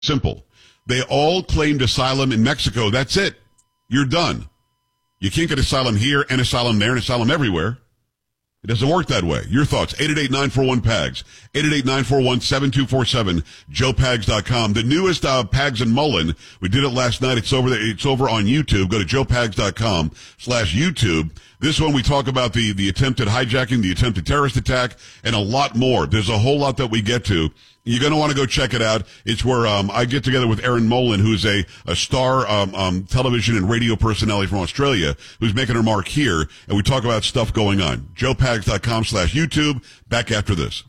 Simple. They all claimed asylum in Mexico. That's it. You're done. You can't get asylum here and asylum there and asylum everywhere. It doesn't work that way. Your thoughts, 888-941-PAGS, 888-941-7247, joepags.com. The newest Pags and Mullen, we did it last night. It's over on YouTube. Go to joepags.com/YouTube. This one we talk about the attempted hijacking, the attempted terrorist attack, and a lot more. There's a whole lot that we get to. You're going to want to go check it out. It's where I get together with Erin Molan, who's a star television and radio personality from Australia, who's making her mark here, and we talk about stuff going on. joepags.com/YouTube. Back after this.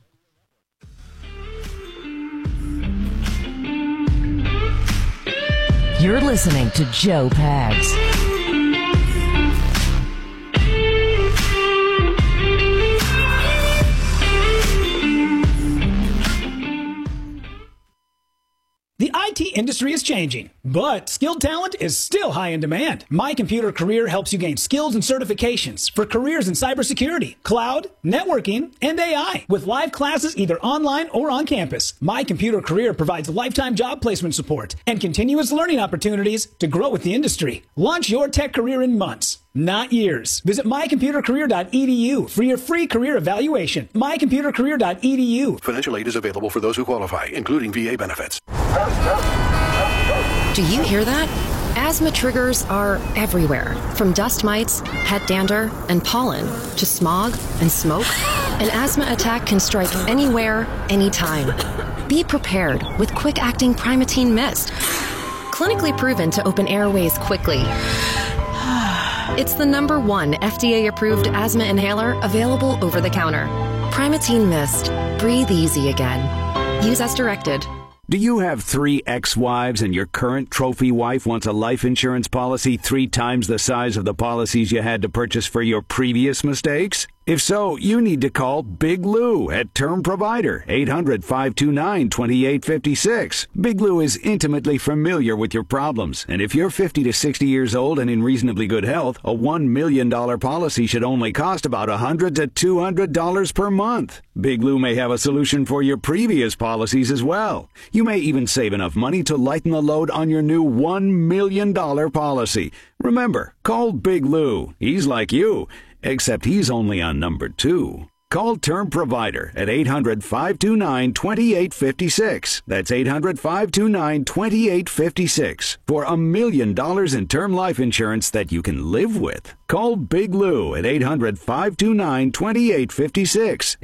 You're listening to Joe Pags. The IT industry is changing, but skilled talent is still high in demand. My Computer Career helps you gain skills and certifications for careers in cybersecurity, cloud, networking, and AI. With live classes either online or on campus, My Computer Career provides lifetime job placement support and continuous learning opportunities to grow with the industry. Launch your tech career in months, not years. Visit mycomputercareer.edu for your free career evaluation. mycomputercareer.edu. Financial aid is available for those who qualify, including VA benefits. Do you hear that? Asthma triggers are everywhere, from dust mites, head dander, and pollen, to smog and smoke. An asthma attack can strike anywhere, anytime. Be prepared with quick-acting Primatene Mist. Clinically proven to open airways quickly. It's the #1 FDA-approved asthma inhaler available over the counter. Primatene Mist. Breathe easy again. Use as directed. Do you have 3 ex-wives and your current trophy wife wants a life insurance policy 3 times the size of the policies you had to purchase for your previous mistakes? If so, you need to call Big Lou at Term Provider, 800-529-2856. Big Lou is intimately familiar with your problems, and if you're 50 to 60 years old and in reasonably good health, a $1 million policy should only cost about $100 to $200 per month. Big Lou may have a solution for your previous policies as well. You may even save enough money to lighten the load on your new $1 million policy. Remember, call Big Lou. He's like you, except he's only on number 2. Call Term Provider at 800-529-2856. That's 800-529-2856 for $1 million in term life insurance that you can live with. Call Big Lou at 800-529-2856.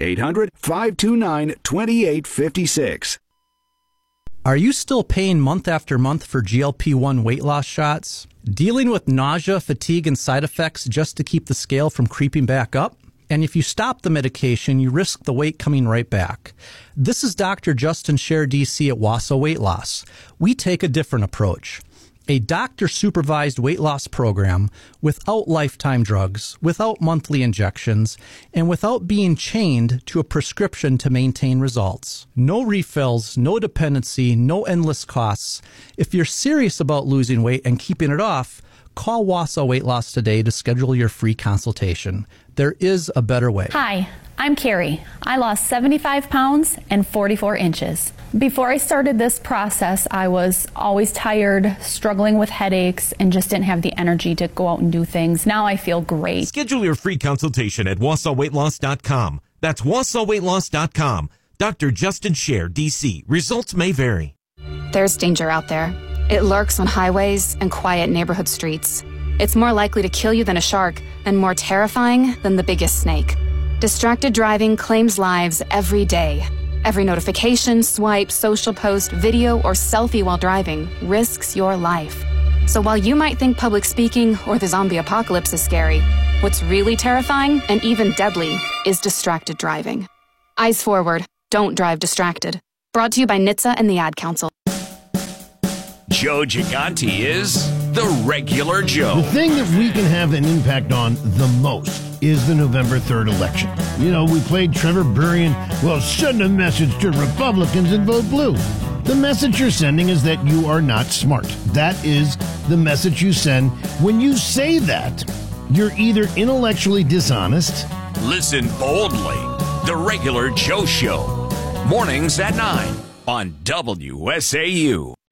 800-529-2856. Are you still paying month after month for GLP-1 weight loss shots? Dealing with nausea, fatigue, and side effects just to keep the scale from creeping back up? And if you stop the medication, you risk the weight coming right back. This is Dr. Justin Scher, DC at Wausau Weight Loss. We take a different approach. A doctor-supervised weight loss program without lifetime drugs, without monthly injections, and without being chained to a prescription to maintain results. No refills, no dependency, no endless costs. If you're serious about losing weight and keeping it off, call Wausau Weight Loss today to schedule your free consultation. There is a better way. Hi, I'm Carrie. I lost 75 pounds and 44 inches. Before I started this process, I was always tired, struggling with headaches, and just didn't have the energy to go out and do things. Now I feel great. Schedule your free consultation at WausauWeightLoss.com. That's WausauWeightLoss.com. Dr. Justin Scher, DC. Results may vary. There's danger out there. It lurks on highways and quiet neighborhood streets. It's more likely to kill you than a shark, and more terrifying than the biggest snake. Distracted driving claims lives every day. Every notification, swipe, social post, video, or selfie while driving risks your life. So while you might think public speaking or the zombie apocalypse is scary, what's really terrifying and even deadly is distracted driving. Eyes forward. Don't drive distracted. Brought to you by NHTSA and the Ad Council. Joe Gigante is the regular Joe. The thing that we can have an impact on the most is the November 3rd election. You know, we played Trevor Burrian, well, send a message to Republicans and vote blue. The message you're sending is that you are not smart. That is the message you send when you say that. You're either intellectually dishonest. Listen boldly. The regular Joe Show. Mornings at 9 on WSAU.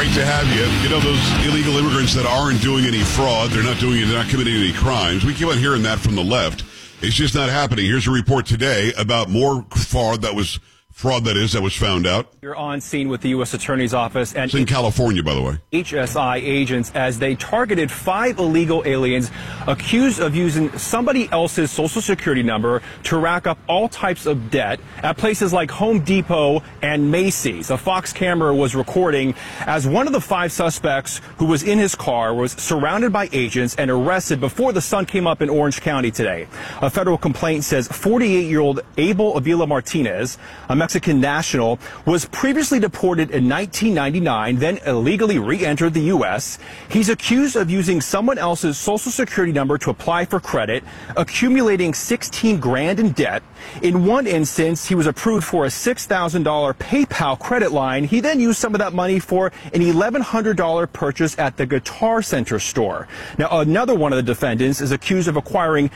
great to have you. You know, those illegal immigrants that aren't doing any fraud, they're not committing any crimes. We keep on hearing that from the left. It's just not happening. Here's a report today about more fraud that was found out. You're on scene with the U.S. Attorney's Office. And it's in California, by the way. HSI agents as they targeted 5 illegal aliens accused of using somebody else's Social Security number to rack up all types of debt at places like Home Depot and Macy's. A Fox camera was recording as one of the 5 suspects who was in his car was surrounded by agents and arrested before the sun came up in Orange County today. A federal complaint says 48-year-old Abel Avila Martinez, a Mexican national, was previously deported in 1999, then illegally re-entered the U.S. He's accused of using someone else's Social Security number to apply for credit, accumulating $16,000 in debt. In one instance, he was approved for a $6,000 PayPal credit line. He then used some of that money for an $1,100 purchase at the Guitar Center store. Now, another one of the defendants is accused of acquiring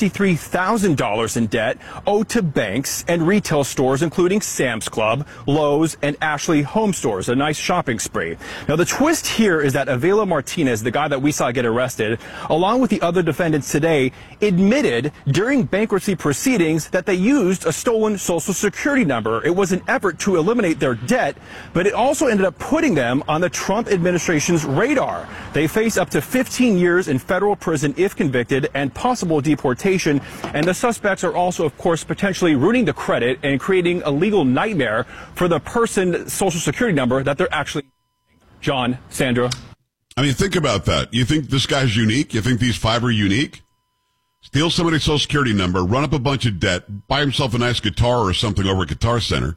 $63,000 in debt owed to banks and retail stores, including Sam's Club, Lowe's, and Ashley Home Stores, a nice shopping spree. Now, the twist here is that Avila Martinez, the guy that we saw get arrested, along with the other defendants today, admitted during bankruptcy proceedings that they used a stolen Social Security number. It was an effort to eliminate their debt, but it also ended up putting them on the Trump administration's radar. They face up to 15 years in federal prison if convicted and possible deportation. And the suspects are also, of course, potentially ruining the credit and creating a legal nightmare for the person's Social Security number that they're actually. John, Sandra. I mean, think about that. You think this guy's unique? You think these 5 are unique? Steal somebody's Social Security number, run up a bunch of debt, buy himself a nice guitar or something over at Guitar Center,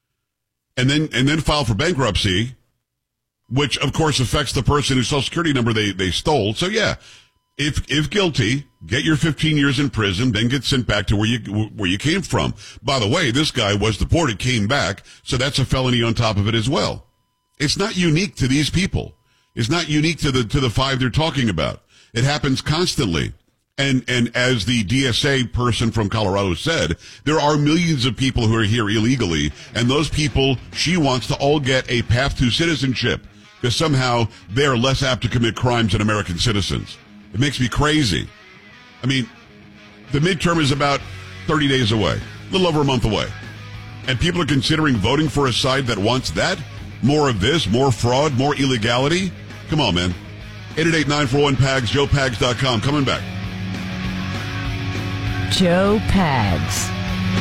and then file for bankruptcy, which of course affects the person whose Social Security number they stole. So yeah, if guilty, get your 15 years in prison, then get sent back to where you came from. By the way, this guy was deported, came back, so that's a felony on top of it as well. It's not unique to these people. It's not unique to the 5 they're talking about. It happens constantly. And as the DSA person from Colorado said, there are millions of people who are here illegally, and those people, she wants to all get a path to citizenship, because somehow they are less apt to commit crimes than American citizens. It makes me crazy. I mean, the midterm is about 30 days away, a little over a month away. And people are considering voting for a side that wants that? More of this, more fraud, more illegality? Come on, man. 888-941-PAGS, JoePags.com. Coming back. Joe Pags.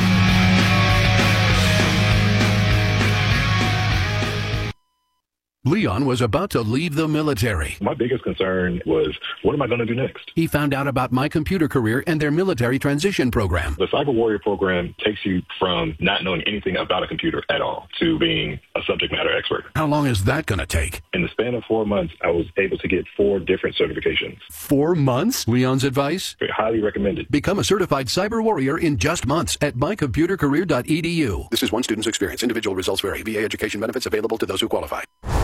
Leon was about to leave the military. My biggest concern was, what am I going to do next? He found out about My Computer Career and their military transition program. The Cyber Warrior program takes you from not knowing anything about a computer at all to being a subject matter expert. How long is that going to take? In the span of 4 months, I was able to get 4 different certifications. 4 months? Leon's advice? Highly recommended. Become a certified cyber warrior in just months at mycomputercareer.edu. This is one student's experience. Individual results vary. VA education benefits available to those who qualify.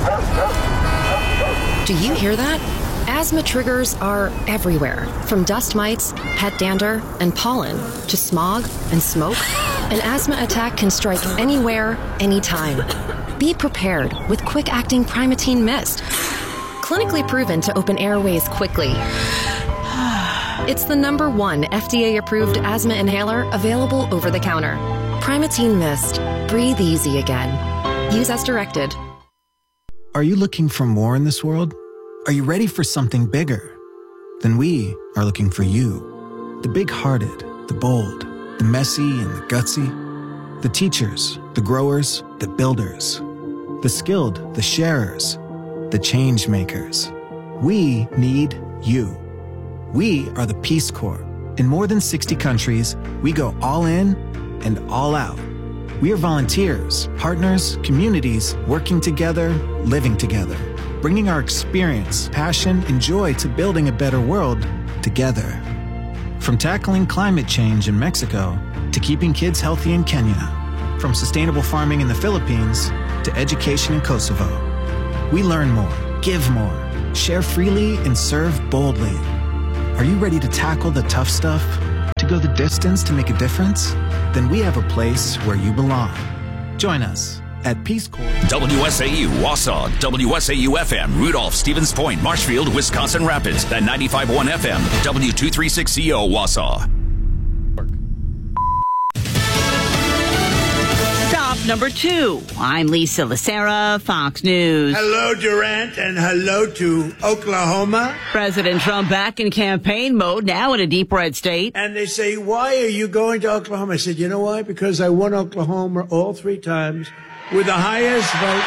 Do you hear that? Asthma triggers are everywhere, from dust mites, pet dander, and pollen, to smog and smoke. An asthma attack can strike anywhere, anytime. Be prepared with quick-acting Primatene Mist. Clinically proven to open airways quickly. It's the #1 FDA-approved asthma inhaler available over the counter. Primatene Mist. Breathe easy again. Use as directed. Are you looking for more in this world? Are you ready for something bigger? Then we are looking for you. The big-hearted, the bold, the messy and the gutsy. The teachers, the growers, the builders. The skilled, the sharers, the change makers. We need you. We are the Peace Corps. In more than 60 countries, we go all in and all out. We are volunteers, partners, communities, working together, living together, bringing our experience, passion, and joy to building a better world together. From tackling climate change in Mexico to keeping kids healthy in Kenya, from sustainable farming in the Philippines to education in Kosovo. We learn more, give more, share freely, and serve boldly. Are you ready to tackle the tough stuff? To go the distance to make a difference? Then we have a place where you belong. Join us. at Peace Corps. WSAU, Wausau, WSAU-FM, Rudolph, Stevens Point, Marshfield, Wisconsin Rapids, and 95.1 FM, W236CO, Wausau. Number 2. I'm Lisa Lacera, Fox News. Hello, Durant, and hello to Oklahoma. President Trump back in campaign mode, now in a deep red state. And they say, why are you going to Oklahoma? I said, you know why? Because I won Oklahoma all 3 times with the highest vote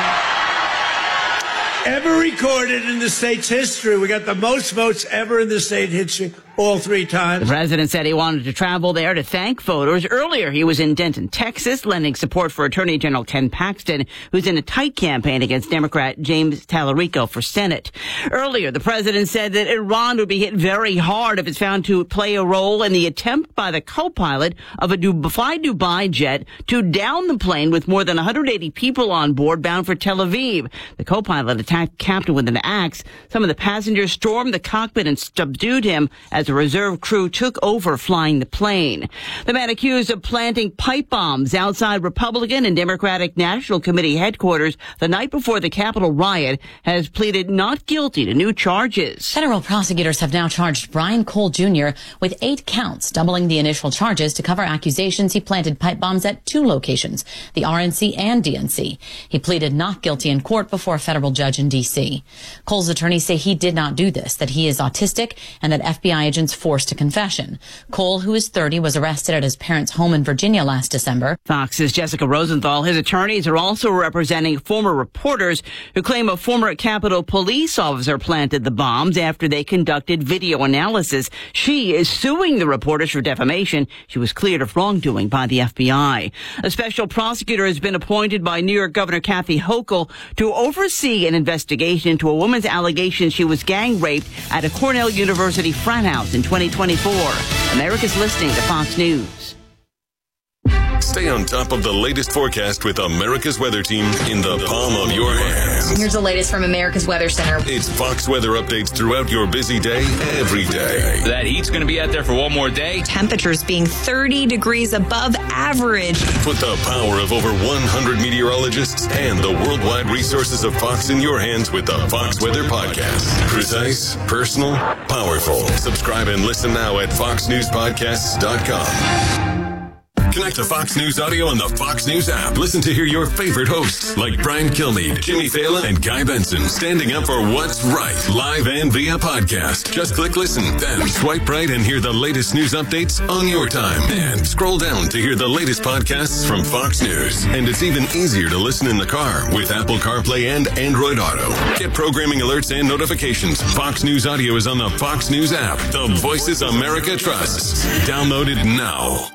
total ever recorded in the state's history. We got the most votes ever in the state history. All 3 times. The president said he wanted to travel there to thank voters. Earlier, he was in Denton, Texas, lending support for Attorney General Ken Paxton, who's in a tight campaign against Democrat James Tallarico for Senate. Earlier, the president said that Iran would be hit very hard if it's found to play a role in the attempt by the co-pilot of a Fly Dubai jet to down the plane with more than 180 people on board bound for Tel Aviv. The co-pilot attacked the captain with an axe. Some of the passengers stormed the cockpit and subdued him as a reserve crew took over flying the plane. The man accused of planting pipe bombs outside Republican and Democratic National Committee headquarters the night before the Capitol riot has pleaded not guilty to new charges. Federal prosecutors have now charged Brian Cole Jr. with 8 counts, doubling the initial charges to cover accusations he planted pipe bombs at 2 locations, the RNC and DNC. He pleaded not guilty in court before a federal judge in D.C. Cole's attorneys say he did not do this, that he is autistic, and that FBI agents forced a confession. Cole, who is 30, was arrested at his parents' home in Virginia last December. Fox's Jessica Rosenthal. His attorneys are also representing former reporters who claim a former Capitol police officer planted the bombs after they conducted video analysis. She is suing the reporters for defamation. She was cleared of wrongdoing by the FBI. A special prosecutor has been appointed by New York Governor Kathy Hochul to oversee an investigation into a woman's allegation she was gang raped at a Cornell University frat house in 2024. America's listening to Fox News. Stay on top of the latest forecast with America's Weather Team in the palm of your hands. Here's the latest from America's Weather Center. It's Fox weather updates throughout your busy day, every day. That heat's going to be out there for one more day. Temperatures being 30 degrees above average. Put the power of over 100 meteorologists and the worldwide resources of Fox in your hands with the Fox Weather Podcast. Precise, personal, powerful. Subscribe and listen now at foxnewspodcasts.com. Connect to Fox News Audio on the Fox News app. Listen to hear your favorite hosts like Brian Kilmeade, Jimmy Fallon, and Guy Benson standing up for what's right, live and via podcast. Just click listen, then swipe right and hear the latest news updates on your time. And scroll down to hear the latest podcasts from Fox News. And it's even easier to listen in the car with Apple CarPlay and Android Auto. Get programming alerts and notifications. Fox News Audio is on the Fox News app. The voices America trusts. Download it now.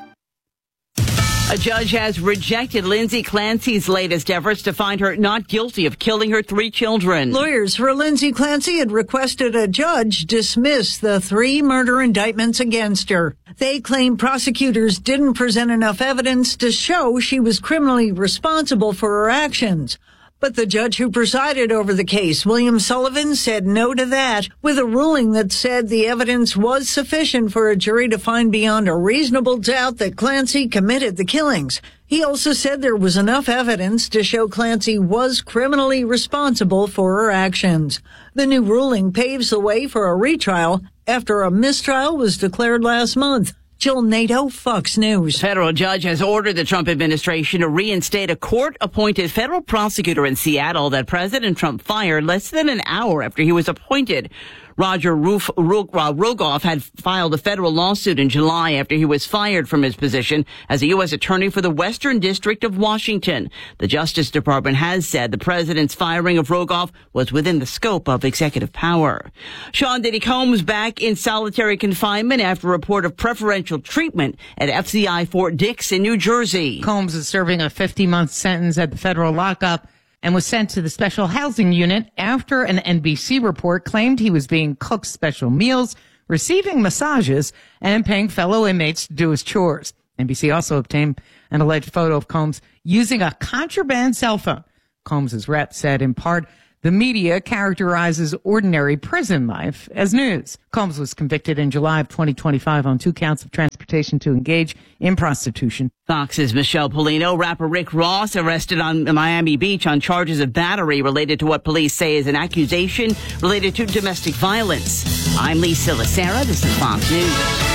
A judge has rejected Lindsay Clancy's latest efforts to find her not guilty of killing her 3 children. Lawyers for Lindsay Clancy had requested a judge dismiss the 3 murder indictments against her. They claim prosecutors didn't present enough evidence to show she was criminally responsible for her actions. But the judge who presided over the case, William Sullivan, said no to that, with a ruling that said the evidence was sufficient for a jury to find beyond a reasonable doubt that Clancy committed the killings. He also said there was enough evidence to show Clancy was criminally responsible for her actions. The new ruling paves the way for a retrial after a mistrial was declared last month. Jill Nato, Fox News. A federal judge has ordered the Trump administration to reinstate a court-appointed federal prosecutor in Seattle that President Trump fired less than an hour after he was appointed. Roger Rogoff had filed a federal lawsuit in July after he was fired from his position as a U.S. attorney for the Western District of Washington. The Justice Department has said the president's firing of Rogoff was within the scope of executive power. Sean Diddy Combs back in solitary confinement after a report of preferential treatment at FCI Fort Dix in New Jersey. Combs is serving a 50-month sentence at the federal lockup and was sent to the special housing unit after an NBC report claimed he was being cooked special meals, receiving massages, and paying fellow inmates to do his chores. NBC also obtained an alleged photo of Combs using a contraband cell phone. Combs' rep said in part The media characterizes ordinary prison life as news. Combs was convicted in July of 2025 on 2 counts of transportation to engage in prostitution. Fox's Michelle Polino. Rapper Rick Ross arrested on Miami Beach on charges of battery related to what police say is an accusation related to domestic violence. I'm Lisa Lacera. This is Fox News.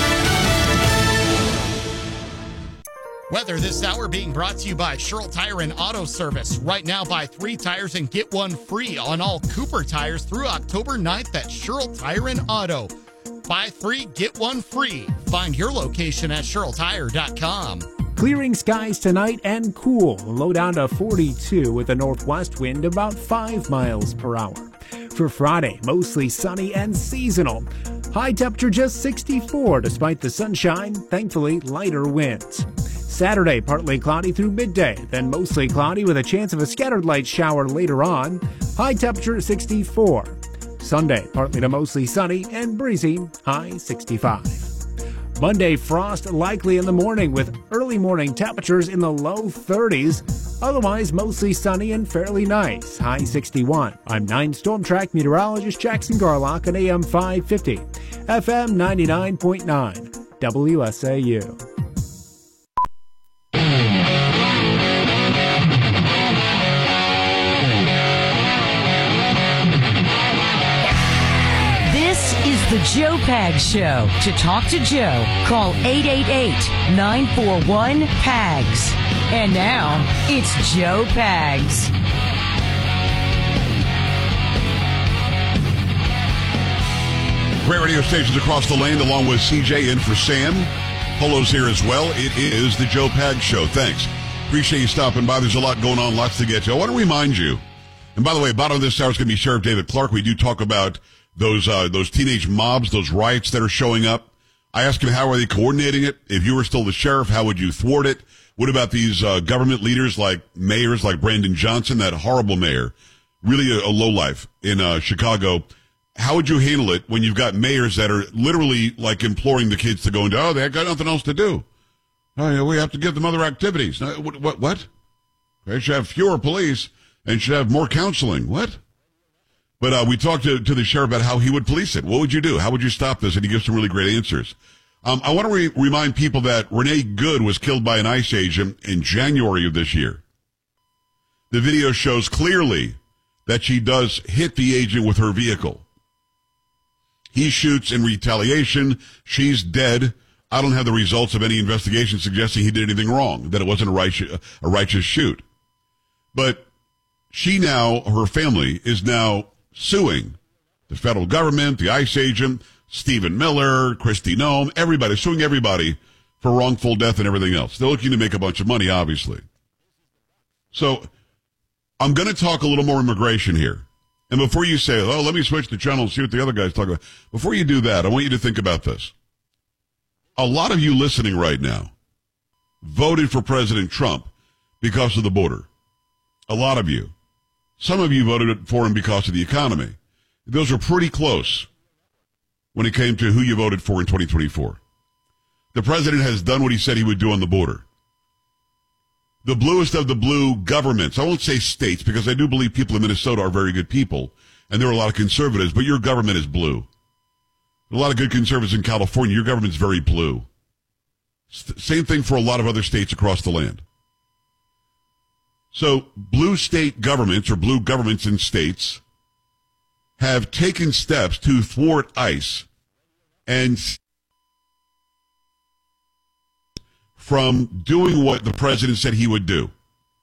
Weather this hour being brought to you by Sherrill Tire and Auto Service. Right now, buy 3 tires and get 1 free on all Cooper tires through October 9th at Sherrill Tire and Auto. Buy 3, get 1 free. Find your location at SherrillTire.com. Clearing skies tonight and cool. Low down to 42 with a northwest wind about 5 miles per hour. For Friday, mostly sunny and seasonal. High temperature just 64 despite the sunshine, thankfully lighter winds. Saturday, partly cloudy through midday, then mostly cloudy with a chance of a scattered light shower later on. High temperature 64. Sunday, partly to mostly sunny and breezy, high 65. Monday, frost likely in the morning with early morning temperatures in the low 30s. Otherwise, mostly sunny and fairly nice, high 61. I'm 9 Storm Track meteorologist Jackson Garlock on AM 550, FM 99.9, WSAU. The Joe Pags Show. To talk to Joe, call 888-941-PAGS. And now, it's Joe Pags. Great radio stations across the land, along with CJ in for Sam. Polo's here as well. It is the Joe Pags Show. Thanks. Appreciate you stopping by. There's a lot going on, lots to get to. I want to remind you, and by the way, bottom of this hour is going to be Sheriff David Clark. We do talk about those teenage mobs, those riots that are showing up. I asked him, how are they coordinating it? If you were still the sheriff, how would you thwart it? What about these government leaders like mayors like Brandon Johnson, that horrible mayor, really a lowlife in Chicago? How would you handle it when you've got mayors that are literally like imploring the kids to go into, they got nothing else to do? Oh, yeah, we have to give them other activities. What? They should have fewer police and should have more counseling. What? But we talked to the sheriff about how he would police it. What would you do? How would you stop this? And he gives some really great answers. I want to remind people that Renee Good was killed by an ICE agent in January of this year. The video shows clearly that she does hit the agent with her vehicle. He shoots in retaliation. She's dead. I don't have the results of any investigation suggesting he did anything wrong, that it wasn't a righteous shoot. But her family is now suing the federal government, the ICE agent, Stephen Miller, Kristi Noem, everybody, suing everybody for wrongful death and everything else. They're looking to make a bunch of money, obviously. So I'm going to talk a little more immigration here. And before you say, let me switch the channel and see what the other guys talk about, before you do that, I want you to think about this. A lot of you listening right now voted for President Trump because of the border. A lot of you. Some of you voted for him because of the economy. Those are pretty close when it came to who you voted for in 2024. The president has done what he said he would do on the border. The bluest of the blue governments, I won't say states, because I do believe people in Minnesota are very good people, and there are a lot of conservatives, but your government is blue. A lot of good conservatives in California. Your government's very blue. Same thing for a lot of other states across the land. So blue state governments or blue governments in states have taken steps to thwart ICE and from doing what the president said he would do.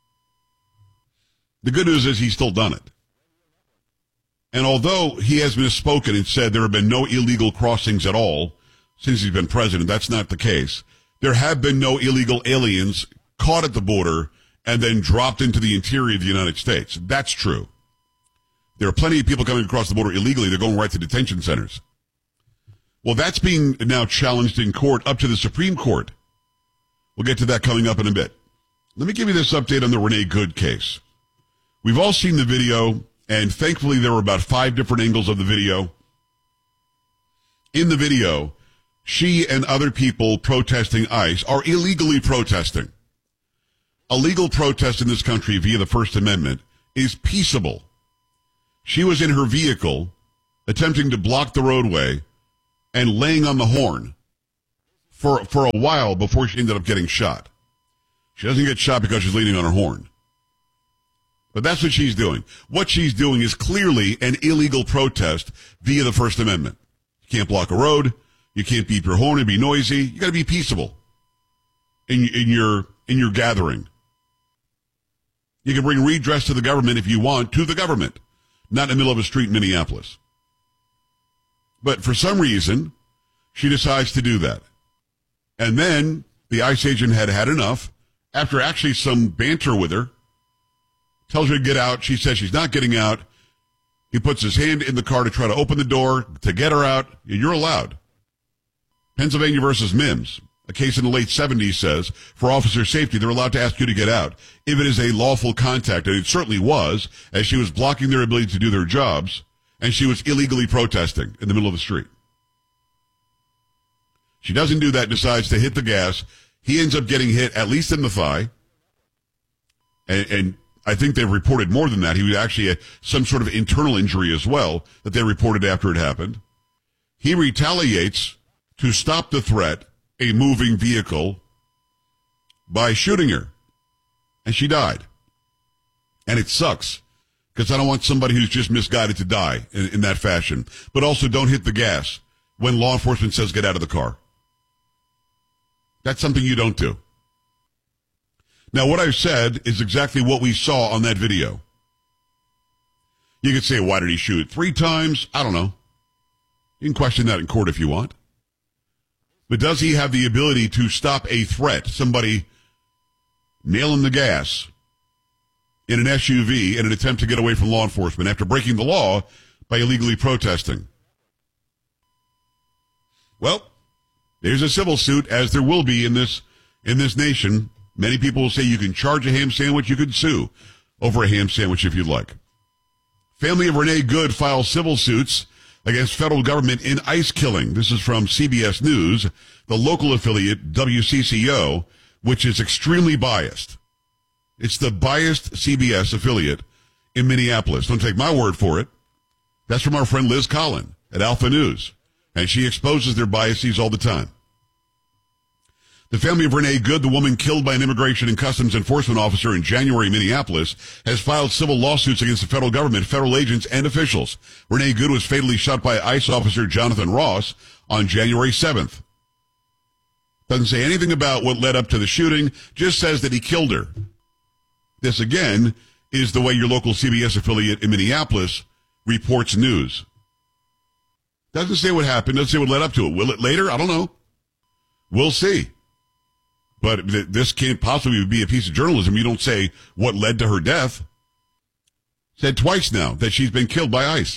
The good news is he's still done it. And although he has misspoken and said there have been no illegal crossings at all since he's been president, that's not the case. There have been no illegal aliens caught at the border and then dropped into the interior of the United States. That's true. There are plenty of people coming across the border illegally. They're going right to detention centers. Well, that's being now challenged in court up to the Supreme Court. We'll get to that coming up in a bit. Let me give you this update on the Renee Good case. We've all seen the video, and thankfully there were about 5 different angles of the video. In the video, she and other people protesting ICE are illegally protesting. A legal protest in this country via the First Amendment is peaceable. She was in her vehicle attempting to block the roadway and laying on the horn for a while before she ended up getting shot. She doesn't get shot because she's leaning on her horn. But that's what she's doing. What she's doing is clearly an illegal protest via the First Amendment. You can't block a road. You can't beep your horn and be noisy. You got to be peaceable in your gathering. You can bring redress to the government if you want, to the government, not in the middle of a street in Minneapolis. But for some reason, she decides to do that. And then the ICE agent had had enough. After actually some banter with her, tells her to get out. She says she's not getting out. He puts his hand in the car to try to open the door to get her out. You're allowed. Pennsylvania versus Mims, a case in the late 70s, says for officer safety, they're allowed to ask you to get out if it is a lawful contact. And it certainly was, as she was blocking their ability to do their jobs, and she was illegally protesting in the middle of the street. She doesn't do that, decides to hit the gas. He ends up getting hit, at least in the thigh. And I think they've reported more than that. He was actually had some sort of internal injury as well that they reported after it happened. He retaliates to stop the threat, a moving vehicle, by shooting her. And she died. And it sucks, because I don't want somebody who's just misguided to die in that fashion. But also don't hit the gas when law enforcement says get out of the car. That's something you don't do. Now, what I've said is exactly what we saw on that video. You could say, why did he shoot 3 times? I don't know. You can question that in court if you want. But does he have the ability to stop a threat, somebody nailing the gas in an SUV in an attempt to get away from law enforcement after breaking the law by illegally protesting? Well, there's a civil suit, as there will be in this nation. Many people will say you can charge a ham sandwich, you can sue over a ham sandwich if you'd like. Family of Renee Good files civil suits against federal government in ICE killing. This is from CBS News, the local affiliate WCCO, which is extremely biased. It's the biased CBS affiliate in Minneapolis. Don't take my word for it. That's from our friend Liz Collin at Alpha News. And she exposes their biases all the time. The family of Renee Good, the woman killed by an immigration and customs enforcement officer in January in Minneapolis, has filed civil lawsuits against the federal government, federal agents, and officials. Renee Good was fatally shot by ICE officer Jonathan Ross on January 7th. Doesn't say anything about what led up to the shooting, just says that he killed her. This, again, is the way your local CBS affiliate in Minneapolis reports news. Doesn't say what happened, doesn't say what led up to it. Will it later? I don't know. We'll see. But this can't possibly be a piece of journalism. You don't say what led to her death. Said twice now that she's been killed by ICE.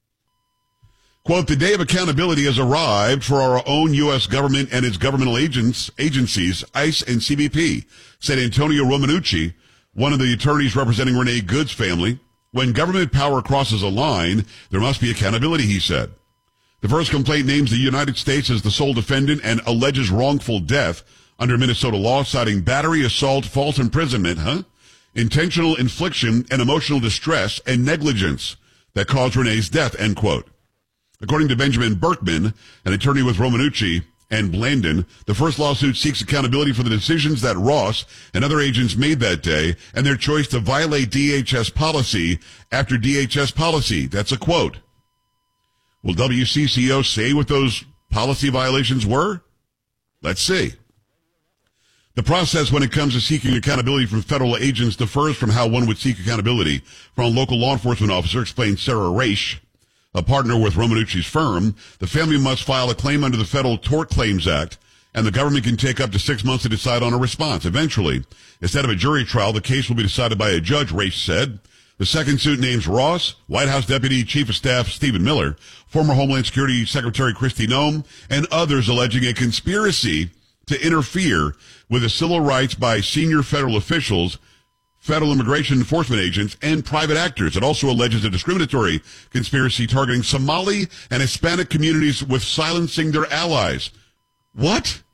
Quote, the day of accountability has arrived for our own U.S. government and its governmental agencies, ICE and CBP, said Antonio Romanucci, one of the attorneys representing Renee Good's family. When government power crosses a line, there must be accountability, he said. The first complaint names the United States as the sole defendant and alleges wrongful death under Minnesota law, citing battery, assault, false imprisonment, intentional infliction, and emotional distress and negligence that caused Renee's death, end quote. According to Benjamin Berkman, an attorney with Romanucci and Blandon, the first lawsuit seeks accountability for the decisions that Ross and other agents made that day and their choice to violate DHS policy after DHS policy. That's a quote. Will WCCO say what those policy violations were? Let's see. The process when it comes to seeking accountability from federal agents differs from how one would seek accountability from a local law enforcement officer, explained Sarah Raish, a partner with Romanucci's firm. The family must file a claim under the Federal Tort Claims Act, and the government can take up to 6 months to decide on a response. Eventually, instead of a jury trial, the case will be decided by a judge, Raish said. The second suit names Ross, White House Deputy Chief of Staff Stephen Miller, former Homeland Security Secretary Kristi Noem, and others alleging a conspiracy to interfere with the civil rights by senior federal officials, federal immigration enforcement agents, and private actors. It also alleges a discriminatory conspiracy targeting Somali and Hispanic communities with silencing their allies. What?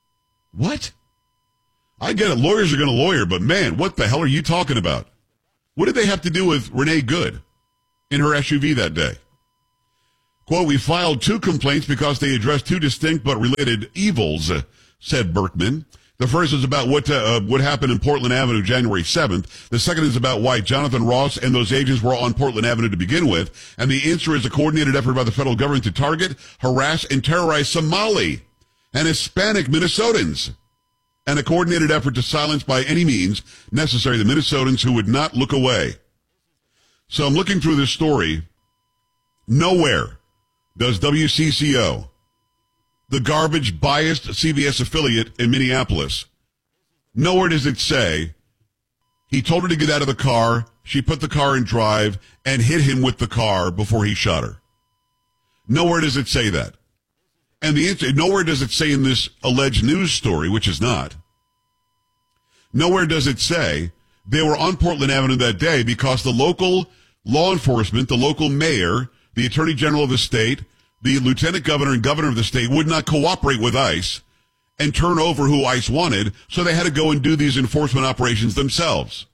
What? I get it. Lawyers are going to lawyer, but man, what the hell are you talking about? What did they have to do with Renee Good in her SUV that day? Quote, we filed 2 complaints because they addressed 2 distinct but related evils, said Berkman. The first is about what happened in Portland Avenue January 7th. The second is about why Jonathan Ross and those agents were on Portland Avenue to begin with. And the answer is a coordinated effort by the federal government to target, harass, and terrorize Somali and Hispanic Minnesotans. And a coordinated effort to silence by any means necessary the Minnesotans who would not look away. So I'm looking through this story. Nowhere does WCCO, the garbage-biased CBS affiliate in Minneapolis, nowhere does it say he told her to get out of the car, she put the car in drive, and hit him with the car before he shot her. Nowhere does it say that. And the answer, nowhere does it say in this alleged news story, which is not, nowhere does it say they were on Portland Avenue that day because the local law enforcement, the local mayor, the attorney general of the state, the lieutenant governor and governor of the state would not cooperate with ICE and turn over who ICE wanted, so they had to go and do these enforcement operations themselves.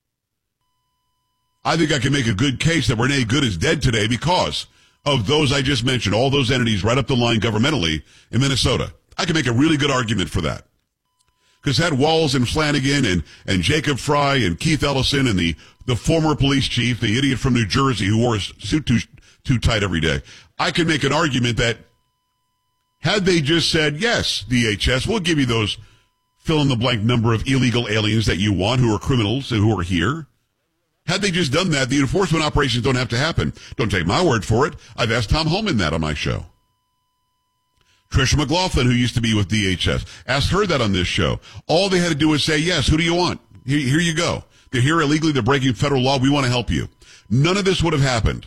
I think I can make a good case that Renee Good is dead today because of those I just mentioned, all those entities right up the line governmentally in Minnesota. I can make a really good argument for that. Because had Walls and Flanagan and Jacob Fry and Keith Ellison and the former police chief, the idiot from New Jersey who wore his suit too tight every day, I could make an argument that had they just said, yes, DHS, we'll give you those fill-in-the-blank number of illegal aliens that you want who are criminals and who are here. Had they just done that, the enforcement operations don't have to happen. Don't take my word for it. I've asked Tom Holman that on my show. Tricia McLaughlin, who used to be with DHS, asked her that on this show. All they had to do was say, yes, who do you want? Here you go. They're here illegally. They're breaking federal law. We want to help you. None of this would have happened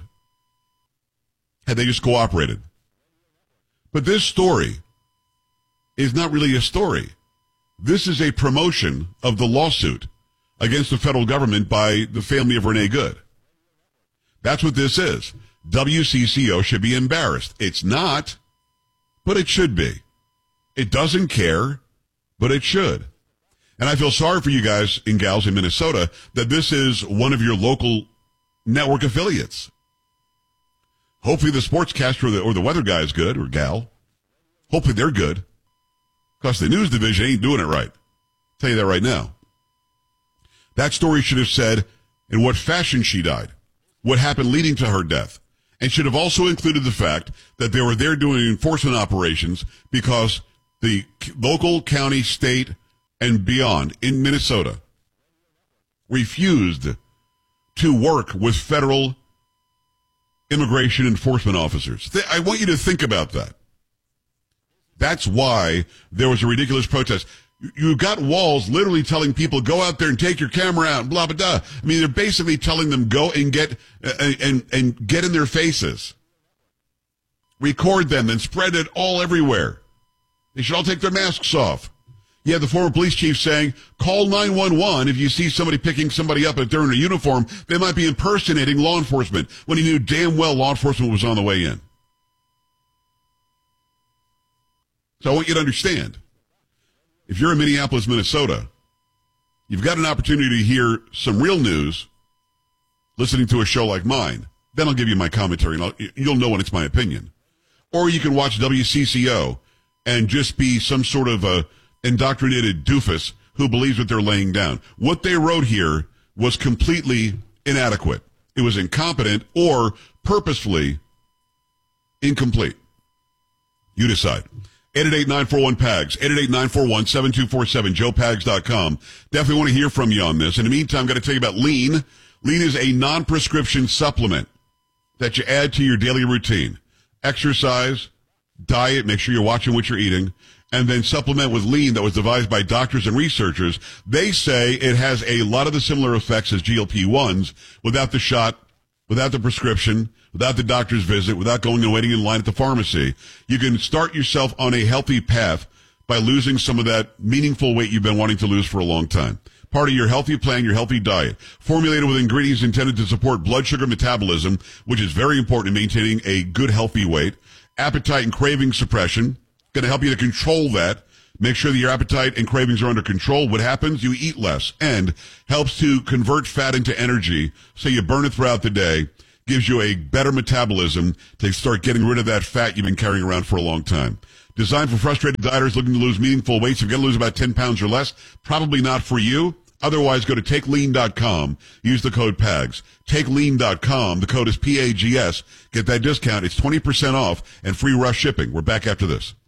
had they just cooperated. But this story is not really a story. This is a promotion of the lawsuit against the federal government by the family of Renee Good. That's what this is. WCCO should be embarrassed. It's not, but it should be. It doesn't care, but it should. And I feel sorry for you guys and gals in Minnesota that this is one of your local network affiliates. Hopefully the sportscaster or the weather guy is good, or gal. Hopefully they're good. Because the news division ain't doing it right. I'll tell you that right now. That story should have said in what fashion she died, what happened leading to her death, and should have also included the fact that they were there doing enforcement operations because the local, county, state, and beyond in Minnesota refused to work with federal immigration enforcement officers. I want you to think about that. That's why there was a ridiculous protest. You've got Walls literally telling people, go out there and take your camera out and blah, blah, blah. I mean, they're basically telling them go and get in their faces. Record them and spread it all everywhere. They should all take their masks off. You have the former police chief saying, call 911 if you see somebody picking somebody up if they're in a uniform. They might be impersonating law enforcement when he knew damn well law enforcement was on the way in. So I want you to understand, if you're in Minneapolis, Minnesota, you've got an opportunity to hear some real news listening to a show like mine. Then I'll give you my commentary, and you'll know when it's my opinion. Or you can watch WCCO and just be some sort of a indoctrinated doofus who believes what they're laying down. What they wrote here was completely inadequate. It was incompetent or purposefully incomplete. You decide. 888-941-PAGS, 888-941-7247, joepags.com. Definitely want to hear from you on this. In the meantime, I'm going to tell you about Lean. Lean is a non-prescription supplement that you add to your daily routine. Exercise, diet, make sure you're watching what you're eating, and then supplement with Lean that was devised by doctors and researchers. They say it has a lot of the similar effects as GLP-1s without the shot, without the prescription, without the doctor's visit, without going and waiting in line at the pharmacy. You can start yourself on a healthy path by losing some of that meaningful weight you've been wanting to lose for a long time. Part of your healthy plan, your healthy diet. Formulated with ingredients intended to support blood sugar metabolism, which is very important in maintaining a good, healthy weight. Appetite and craving suppression. Going to help you to control that. Make sure that your appetite and cravings are under control. What happens? You eat less, and helps to convert fat into energy so you burn it throughout the day. Gives you a better metabolism to start getting rid of that fat you've been carrying around for a long time. Designed for frustrated dieters looking to lose meaningful weight. So if you're going to lose about 10 pounds or less, probably not for you. Otherwise, go to TakeLean.com. Use the code PAGS. TakeLean.com. The code is PAGS. Get that discount. It's 20% off and free rush shipping. We're back after this.